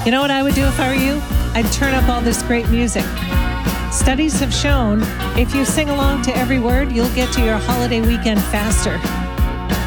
You know what I would do if I were you? I'd turn up all this great music. Studies have shown if you sing along to every word, you'll get to your holiday weekend faster.